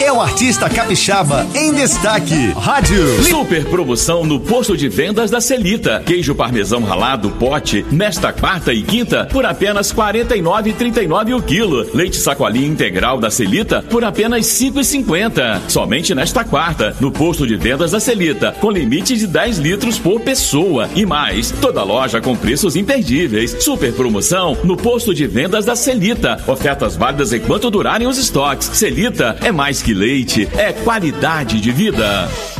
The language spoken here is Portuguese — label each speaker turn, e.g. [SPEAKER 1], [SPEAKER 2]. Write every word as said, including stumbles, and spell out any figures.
[SPEAKER 1] é o artista capixaba em destaque. Rádio.
[SPEAKER 2] Super promoção no posto de vendas da Celita. Queijo parmesão ralado pote nesta quarta e quinta por apenas quarenta e nove reais e trinta e nove centavos o quilo. Leite sacolinha integral da Celita por apenas cinco reais e cinquenta centavos. Somente nesta quarta no posto de vendas da Celita, com limite de dez litros por pessoa. E mais, toda loja com preços imperdíveis. Super promoção no posto de vendas da Celita. Ofertas válidas enquanto durarem os estoques. Celita é mais que leite, é qualidade de vida.